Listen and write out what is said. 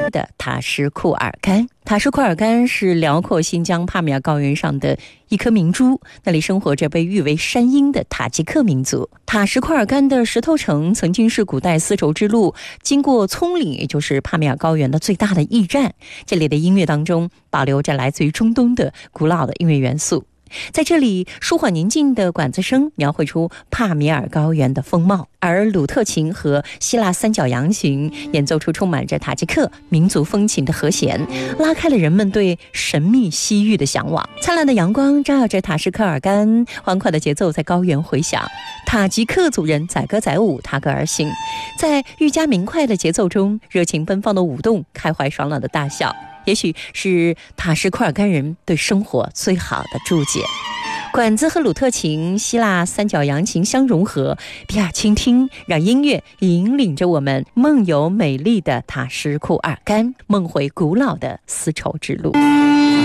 的塔什库尔干。塔什库尔干是辽阔新疆帕米尔高原上的一颗明珠，那里生活着被誉为山鹰的塔吉克民族。塔什库尔干的石头城曾经是古代丝绸之路经过葱岭，也就是帕米尔高原的最大的驿站。这里的音乐当中保留着来自于中东的古老的音乐元素，在这里舒缓宁静的管子声描绘出帕米尔高原的风貌，而鲁特琴和希腊三角扬琴演奏出充满着塔吉克民族风情的和弦，拉开了人们对神秘西域的向往。灿烂的阳光照耀着塔什库尔干，欢快的节奏在高原回响，塔吉克族人载歌载舞，踏歌而行，在愈加明快的节奏中热情奔放的舞动，开怀爽朗的大笑，也许是塔什库尔干人对生活最好的注解。管子和鲁特琴、希腊三角扬琴相融合，比尔倾听，让音乐引领着我们梦游美丽的塔什库尔干，梦回古老的丝绸之路。